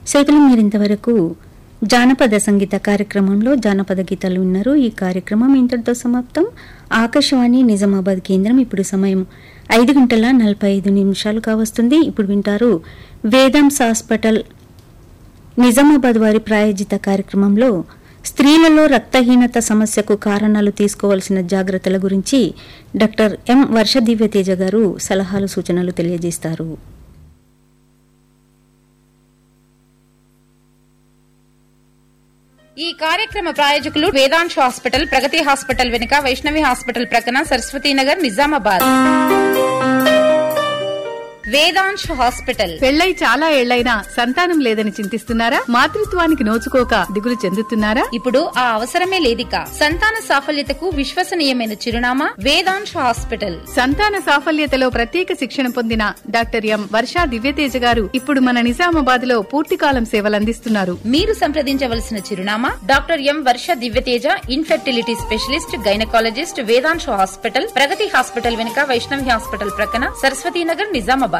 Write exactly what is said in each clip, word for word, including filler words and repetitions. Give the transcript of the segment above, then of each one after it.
శ్రోతలు మీరింతవరకు జానపద సంగీత కార్యక్రమంలో జానపద గీతాలు విన్నారు. ఈ కార్యక్రమం ఇంతటితో సమాప్తం. ఆకాశవాణి నిజామాబాద్ కేంద్రం. ఇప్పుడు సమయం ఐదు గంటల నలభై ఐదు నిమిషాలు కావస్తుంది. ఇప్పుడు వింటారు వేదాంశ్ హాస్పిటల్ నిజామాబాద్ వారి ప్రాయోజిత కార్యక్రమంలో స్త్రీలలో రక్తహీనత సమస్యకు కారణాలు తీసుకోవాల్సిన జాగ్రత్తల గురించి డాక్టర్ ఎం వర్ష దివ్యతేజ గారు సలహాలు సూచనలు తెలియజేస్తారు. ఈ కార్యక్రమ ప్రాయోజకులు వేదాంశ్ హాస్పిటల్, ప్రగతి హాస్పిటల్ వెనుక వైష్ణవి హాస్పిటల్ ప్రక్కన సరస్వతీనగర్, నిజామాబాద్. వేదాంశ్ హాస్పిటల్. పెళ్లై చాలా ఏళ్లైనా సంతానం లేదని చింతిస్తున్నారా? మాతృత్వానికి నోచుకోక దిగులు చెందుతున్నారా? ఇప్పుడు ఆ అవసరమే లేదిక. సంతాన సాఫల్యతకు విశ్వసనీయమైన చిరునామా వేదాంశ్ హాస్పిటల్. సంతాన సాఫల్యతలో ప్రత్యేక శిక్షణ పొందిన డాక్టర్ ఎం వర్ష దివ్యతేజ గారు ఇప్పుడు మన నిజామాబాద్ లో పూర్తికాలం సేవలందిస్తున్నారు. మీరు సంప్రదించవలసిన చిరునామా డాక్టర్ ఎం వర్ష Divyateja, infertility specialist, gynaecologist, Vedansh hospital, ప్రగతి హాస్పిటల్ వెనుక వైష్ణవి హాస్పిటల్ ప్రక్కన సరస్వతీనగర్, నిజామాబాద్.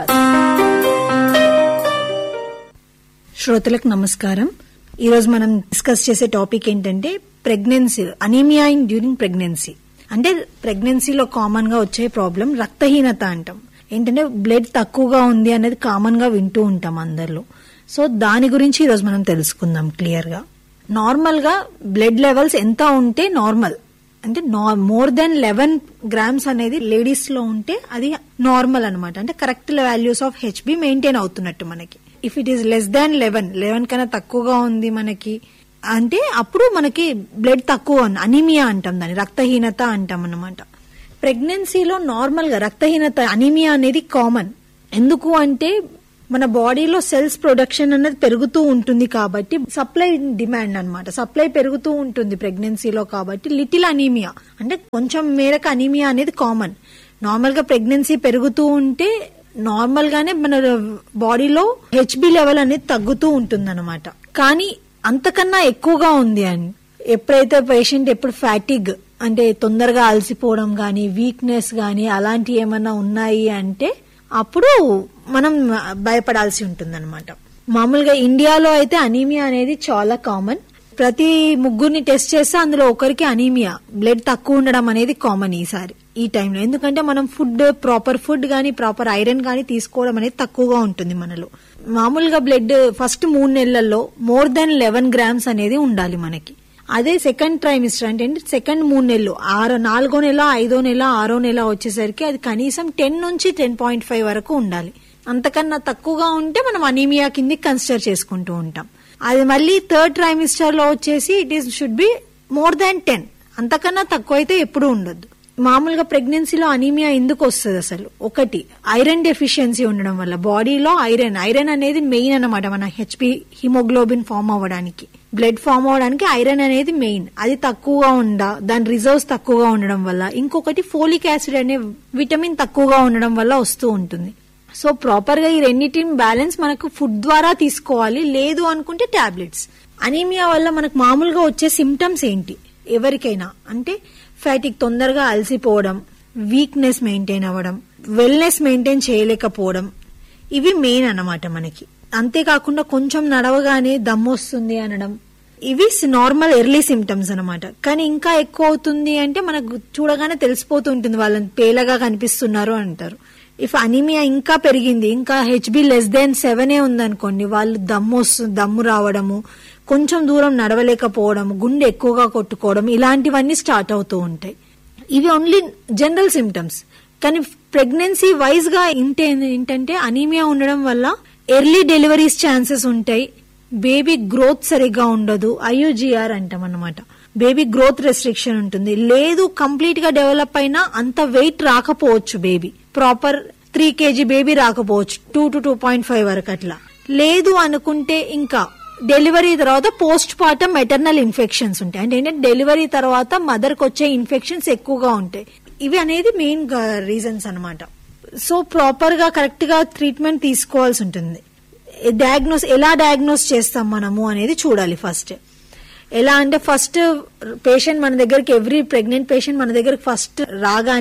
శ్రోతలకు నమస్కారం. ఈరోజు మనం డిస్కస్ చేసే టాపిక్ ఏంటంటే pregnancy, anaemia in during pregnancy. అంటే ప్రెగ్నెన్సీలో కామన్ గా వచ్చే ప్రాబ్లం రక్తహీనత అంటాం. ఏంటంటే బ్లడ్ తక్కువగా ఉంది అనేది కామన్ గా వింటూ ఉంటాం అందరిలో. సో దాని గురించి ఈరోజు మనం తెలుసుకుందాం క్లియర్ గా. నార్మల్ గా బ్లడ్ లెవెల్స్ ఎంత ఉంటే నార్మల్, అంటే మోర్ దెన్ లెవెన్ గ్రామ్స్ అనేది లేడీస్ లో ఉంటే అది నార్మల్ అనమాట. అంటే correct values of HB maintain అవుతున్నట్టు మనకి. If it is less than eleven eleven కన్నా తక్కువగా ఉంది మనకి అంటే అప్పుడు మనకి బ్లడ్ తక్కువ, అనీమియా అంటాం, దాన్ని రక్తహీనత అంటాం అన్నమాట. ప్రెగ్నెన్సీలో నార్మల్ గా రక్తహీనత, అనీమియా అనేది కామన్. ఎందుకు అంటే మన బాడీలో సెల్స్ ప్రొడక్షన్ అనేది పెరుగుతూ ఉంటుంది కాబట్టి సప్లై డిమాండ్ అన్నమాట. సప్లై పెరుగుతూ ఉంటుంది ప్రెగ్నెన్సీలో కాబట్టి లిటిల్ అనీమియా అంటే కొంచెం మేరకు అనీమియా అనేది కామన్. నార్మల్ గా ప్రెగ్నెన్సీ పెరుగుతూ ఉంటే నార్మల్ గానే మన బాడీలో హెచ్బి లెవెల్ అనేది తగ్గుతూ ఉంటుంది అనమాట. కానీ అంతకన్నా ఎక్కువగా ఉంది అని ఎప్పుడైతే పేషెంట్ ఎప్పుడు ఫ్యాటిగ్ అంటే తొందరగా అలసిపోవడం గానీ, వీక్నెస్ గానీ అలాంటి ఏమన్నా ఉన్నాయి అంటే అప్పుడు మనం భయపడాల్సి ఉంటుంది అనమాట. మామూలుగా ఇండియాలో అయితే అనీమియా అనేది చాలా కామన్. ప్రతి ముగ్గురిని టెస్ట్ చేస్తే అందులో ఒకరికి అనీమియా, బ్లడ్ తక్కువ ఉండడం అనేది కామన్ ఈసారి ఈ టైంలో. ఎందుకంటే మనం ఫుడ్, ప్రాపర్ ఫుడ్ గానీ ప్రాపర్ ఐరన్ గానీ తీసుకోవడం అనేది తక్కువగా ఉంటుంది మనలో. మామూలుగా బ్లడ్ ఫస్ట్ మూడు నెలల్లో మోర్ దెన్ లెవెన్ గ్రామ్స్ అనేది ఉండాలి మనకి. అదే సెకండ్ ట్రైమిస్టర్ అంటే సెకండ్ మూడు నెలలు, ఆరో నాలుగో నెల, ఐదో నెల, ఆరో నెల వచ్చేసరికి అది కనీసం టెన్ నుంచి టెన్ పాయింట్ ఫైవ్ వరకు ఉండాలి. అంతకన్నా తక్కువగా ఉంటే మనం అనీమియా కింద కన్సిడర్ చేసుకుంటూ ఉంటాం. అది మళ్ళీ థర్డ్ ట్రైమిస్టర్ లో వచ్చేసి it is should be more than ten. అంతకన్నా తక్కువ అయితే ఎప్పుడు ఉండొద్దు. మామూలుగా ప్రెగ్నెన్సీలో అనీమియా ఎందుకు వస్తుంది అసలు? ఒకటి ఐరన్ డెఫిషియన్సీ ఉండడం వల్ల. బాడీలో ఐరన్ ఐరన్ అనేది మెయిన్ అన్నమాట మన హెచ్పి హిమోగ్లోబిన్ ఫామ్ అవ్వడానికి, బ్లడ్ ఫామ్ అవ్వడానికి ఐరన్ అనేది మెయిన్. అది తక్కువగా ఉండ, దాని రిజర్వ్స్ తక్కువగా ఉండడం వల్ల. ఇంకొకటి ఫోలిక్ యాసిడ్ అనే విటమిన్ తక్కువగా ఉండడం వల్ల వస్తూ ఉంటుంది. సో ప్రాపర్ గా ఈ రెండింటిని బ్యాలెన్స్ మనకు ఫుడ్ ద్వారా తీసుకోవాలి. లేదు అనుకుంటే టాబ్లెట్స్. అనీమియా వల్ల మనకు మామూలుగా వచ్చే సిమ్టమ్స్ ఏంటి ఎవరికైనా అంటే ఫ్యాటిక్, తొందరగా అలసిపోవడం, వీక్నెస్ మెయింటైన్ అవ్వడం, వెల్నెస్ మెయింటైన్ చేయలేకపోవడం, ఇవి మెయిన్ అన్నమాట మనకి. అంతేకాకుండా కొంచెం నడవగానే దమ్ము వస్తుంది అనడం, ఇవి నార్మల్ ఎర్లీ సిమ్టమ్స్ అనమాట. కానీ ఇంకా ఎక్కువ అవుతుంది అంటే మనకు చూడగానే తెలిసిపోతూ ఉంటుంది, వాళ్ళని పేలగా కనిపిస్తున్నారు అంటారు. ఇఫ్ అనీమియా ఇంకా పెరిగింది, ఇంకా హెచ్బి లెస్ దెన్ సెవెనే ఉందనుకోండి, వాళ్ళు దమ్ము వస్తుంది, దమ్ము రావడము, కొంచెం దూరం నడవలేకపోవడం, గుండె ఎక్కువగా కొట్టుకోవడం, ఇలాంటివన్నీ స్టార్ట్ అవుతూ ఉంటాయి. ఇవి ఓన్లీ జనరల్ సిమ్టమ్స్. కానీ ప్రెగ్నెన్సీ వైజ్ గా ఏంటంటే అనీమియా ఉండడం వల్ల ఎర్లీ డెలివరీస్ ఛాన్సెస్ ఉంటాయి. బేబీ గ్రోత్ సరిగ్గా ఉండదు, ఐయుజిఆర్ అంటాం అన్నమాట. బేబీ గ్రోత్ రెస్ట్రిక్షన్ ఉంటుంది. లేదు కంప్లీట్ గా డెవలప్ అయినా అంత వెయిట్ రాకపోవచ్చు, baby proper three KG baby రాకపోవచ్చు, two to two point five వరకు అట్లా. లేదు అనుకుంటే ఇంకా డెలివరీ తర్వాత పోస్ట్ పార్టమ్ మెటర్నల్ ఇన్ఫెక్షన్స్ ఉంటాయి. అంటే ఏంటంటే డెలివరీ తర్వాత మదర్ కి వచ్చే ఇన్ఫెక్షన్స్ ఎక్కువగా ఉంటాయి. ఇవి అనేది మెయిన్ రీజన్స్ అనమాట. సో ప్రాపర్ గా కరెక్ట్ గా ట్రీట్మెంట్ తీసుకోవాల్సి ఉంటుంది. డయాగ్నోస్ ఎలా డయాగ్నోస్ చేస్తాం మనము అనేది చూడాలి ఫస్ట్. ఎలా అంటే ఫస్ట్ పేషెంట్ మన దగ్గరికి, ఎవ్రీ ప్రెగ్నెంట్ పేషెంట్ మన దగ్గరికి ఫస్ట్ రాగానే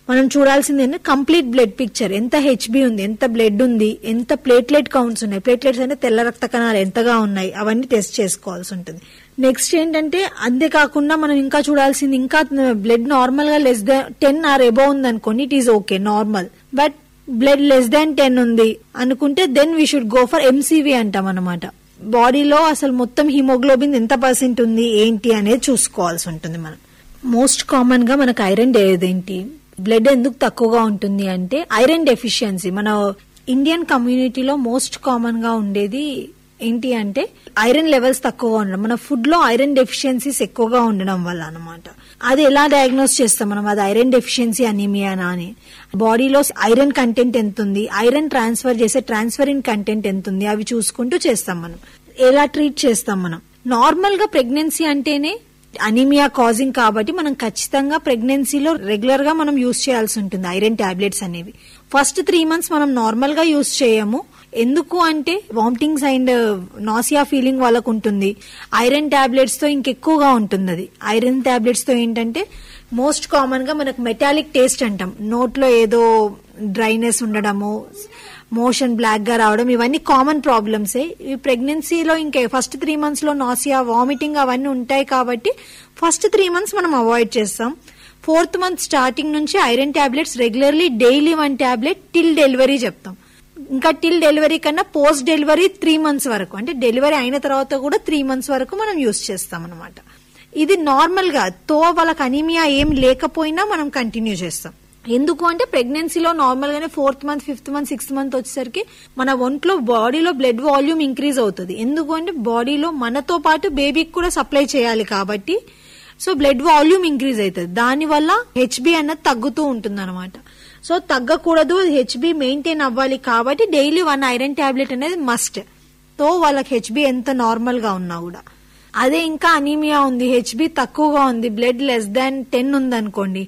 మనం చూడాల్సింది ఏంటంటే కంప్లీట్ బ్లడ్ పిక్చర్, ఎంత హెచ్బి ఉంది, ఎంత బ్లడ్ ఉంది, ఎంత ప్లేట్లెట్ కౌంట్స్ ఉన్నాయి, ప్లేట్లెట్స్ అంటే తెల్ల రక్త కణాలు ఎంతగా ఉన్నాయి, అవన్నీ టెస్ట్ చేసుకోవాల్సి ఉంటుంది. నెక్స్ట్ ఏంటంటే అంతేకాకుండా మనం ఇంకా చూడాల్సింది, ఇంకా బ్లడ్ నార్మల్ గా less than ten or above ఉంది అనుకోండి, it is okay normal. But blood less than ten ఉంది అనుకుంటే then we should go for MCV అంటాం అనమాట. బాడీలో అసలు మొత్తం హిమోగ్లోబిన్ ఎంత పర్సెంట్ ఉంది ఏంటి అనేది చూసుకోవాల్సి ఉంటుంది. మనం మోస్ట్ కామన్ గా మనకు ఐరన్ ఏంటి, బ్లడ్ ఎందుకు తక్కువగా ఉంటుంది అంటే ఐరన్ డెఫిషియన్సీ. మన ఇండియన్ కమ్యూనిటీలో మోస్ట్ కామన్ గా ఉండేది ఏంటి అంటే ఐరన్ లెవెల్స్ తక్కువగా ఉండడం, మన ఫుడ్ లో ఐరన్ డెఫిషియన్సీస్ ఎక్కువగా ఉండడం వల్ల అనమాట. అది ఎలా డయాగ్నోస్ చేస్తాం మనం, అది ఐరన్ డెఫిషియన్సీ అనీమియానా అని. బాడీలో ఐరన్ కంటెంట్ ఎంత ఉంది, ఐరన్ ట్రాన్స్ఫర్ చేసే ట్రాన్స్ఫరిన్ కంటెంట్ ఎంత ఉంది, అవి చూసుకుంటూ చేస్తాం మనం. ఎలా ట్రీట్ చేస్తాం మనం, నార్మల్ గా ప్రెగ్నెన్సీ అంటేనే అనీమియా కాజింగ్ కాబట్టి మనం ఖచ్చితంగా ప్రెగ్నెన్సీలో రెగ్యులర్ గా మనం యూజ్ చేయాల్సి ఉంటుంది ఐరన్ టాబ్లెట్స్ అనేవి. ఫస్ట్ త్రీ మంత్స్ మనం నార్మల్ గా యూజ్ చేయము. ఎందుకు అంటే వామిటింగ్స్ అండ్ నాసియా ఫీలింగ్ వాళ్ళకు ఉంటుంది. ఐరన్ టాబ్లెట్స్ తో ఇంకెక్కువగా ఉంటుంది అది. ఐరన్ టాబ్లెట్స్ తో ఏంటంటే మోస్ట్ కామన్ గా మనకు మెటాలిక్ టేస్ట్ అంటాం, నోట్లో ఏదో డ్రైనెస్ ఉండడము, మోషన్ బ్లాక్ గా రావడం, ఇవన్నీ కామన్ ప్రాబ్లమ్సే. ఈ ప్రెగ్నెన్సీలో ఇంకా ఫస్ట్ త్రీ మంత్స్ లో నాసియా వామిటింగ్ అవన్నీ ఉంటాయి కాబట్టి ఫస్ట్ త్రీ మంత్స్ మనం అవాయిడ్ చేస్తాం. ఫోర్త్ మంత్ స్టార్టింగ్ నుంచి iron tablets regularly daily one tablet till delivery చెప్తాం. ఇంకా టిల్ డెలివరీ కన్నా పోస్ట్ డెలివరీ త్రీ మంత్స్ వరకు, అంటే డెలివరీ అయిన తర్వాత కూడా త్రీ మంత్స్ వరకు మనం యూజ్ చేస్తాం అనమాట. ఇది నార్మల్ గా తో వాళ్ళకి అనీమియా ఏం లేకపోయినా మనం కంటిన్యూ చేస్తాం. ఎందుకు అంటే ప్రెగ్నెన్సీలో నార్మల్ గానే fourth month fifth month sixth month వచ్చేసరికి మన ఒంట్లో బాడీలో బ్లడ్ వాల్యూమ్ ఇంక్రీజ్ అవుతుంది. ఎందుకు అంటే బాడీలో మనతో పాటు బేబీకి కూడా సప్లై చేయాలి కాబట్టి సో బ్లడ్ వాల్యూమ్ ఇంక్రీజ్ అవుతుంది. దానివల్ల హెచ్బి అన్నది తగ్గుతూ ఉంటుంది అనమాట. సో తగ్గకూడదు, హెచ్బి మెయింటైన్ అవ్వాలి కాబట్టి డైలీ వన్ ఐరన్ టాబ్లెట్ అనేది మస్ట్. తో వాళ్ళకి హెచ్బి ఎంత నార్మల్ గా ఉన్నా కూడా. అదే ఇంకా అనీమియా ఉంది, హెచ్బి తక్కువగా ఉంది, బ్లడ్ లెస్ దాన్ టెన్ ఉంది అనుకోండి,